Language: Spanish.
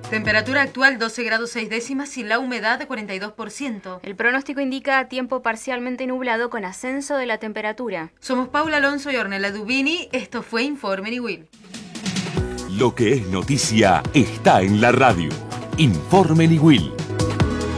Temperatura actual 12 grados 6 décimas y la humedad 42%. El pronóstico indica tiempo parcialmente nublado con ascenso de la temperatura. Somos Paula Alonso y Ornella Dubini. Esto fue Informe Niwil. Lo que es noticia está en la radio. Informe Niwil.